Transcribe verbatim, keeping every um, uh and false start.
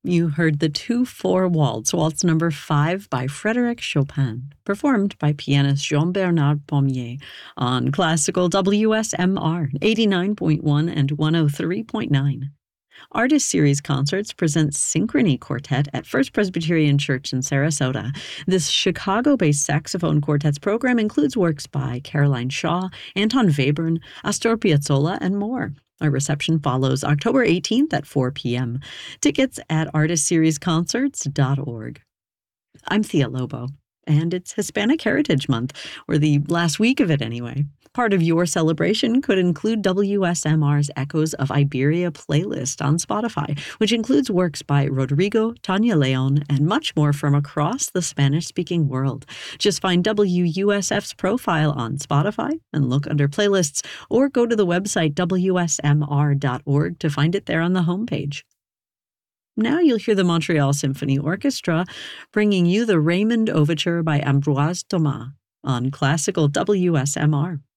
You heard the two four Waltz, Waltz number five by Frédéric Chopin, performed by pianist Jean-Bernard Pommier on classical W S M R eighty-nine point one and one oh three point nine. Artist Series Concerts presents Synchrony Quartet at First Presbyterian Church in Sarasota. This Chicago-based saxophone quartet's program includes works by Caroline Shaw, Anton Webern, Astor Piazzolla, and more. Our reception follows October eighteenth at four p.m. Tickets at artist series concerts dot org. I'm Thea Lobo, and it's Hispanic Heritage Month, or the last week of it anyway. Part of your celebration could include W S M R's Echoes of Iberia playlist on Spotify, which includes works by Rodrigo, Tanya Leon, and much more from across the Spanish-speaking world. Just find W U S F's profile on Spotify and look under playlists, or go to the website W S M R dot org to find it there on the homepage. Now you'll hear the Montreal Symphony Orchestra bringing you the Raymond Overture by Ambroise Thomas on classical W S M R.